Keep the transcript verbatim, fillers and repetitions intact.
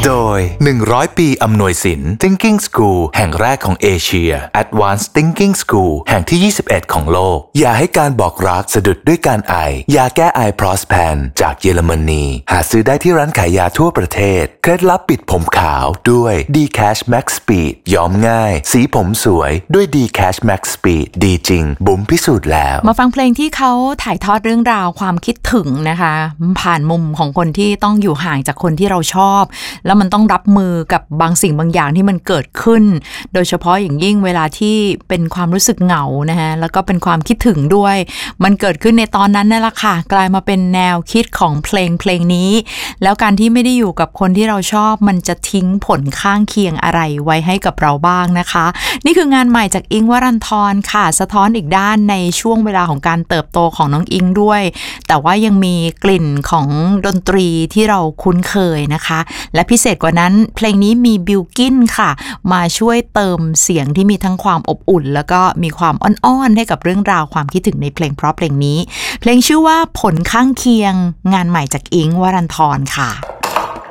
โดยหนึ่งร้อยปีอำนวยสิน Thinking School แห่งแรกของเอเชีย Advanced Thinking School แห่งที่ยี่สิบเอ็ดของโลกอย่าให้การบอกรักสะดุดด้วยการไอยาแก้ไอ Prospan จากเยอรมนีหาซื้อได้ที่ร้านขายยาทั่วประเทศเคล็ดลับปิดผมขาวด้วย D-Cash Max Speed ย้อมง่ายสีผมสวยด้วย D-Cash Max Speed ดีจริงบุ๋มพิสูจน์แล้วมาฟังเพลงที่เขาถ่ายทอดเรื่องราวความคิดถึงนะคะผ่านมุมของคนที่ต้องอยู่ห่างจากคนที่เราชอบแล้วมันต้องรับมือกับบางสิ่งบางอย่างที่มันเกิดขึ้นโดยเฉพาะอย่างยิ่งเวลาที่เป็นความรู้สึกเหงานะฮะแล้วก็เป็นความคิดถึงด้วยมันเกิดขึ้นในตอนนั้นนั่นแหละค่ะกลายมาเป็นแนวคิดของเพลงเพลงนี้แล้วการที่ไม่ได้อยู่กับคนที่เราชอบมันจะทิ้งผลข้างเคียงอะไรไว้ให้กับเราบ้างนะคะนี่คืองานใหม่จากอิงค์วรันธรค่ะสะท้อนอีกด้านในช่วงเวลาของการเติบโตของน้องอิงด้วยแต่ว่ายังมีกลิ่นของดนตรีที่เราคุ้นเคยนะคะและพิเศษกว่านั้นเพลงนี้มีบิลกินค่ะมาช่วยเติมเสียงที่มีทั้งความอบอุ่นแล้วก็มีความอ่อนๆให้กับเรื่องราวความคิดถึงในเพลงเพราะเพลงนี้เพลงชื่อว่าผลข้างเคียงงานใหม่จากอิงค์วรันธรค่ะ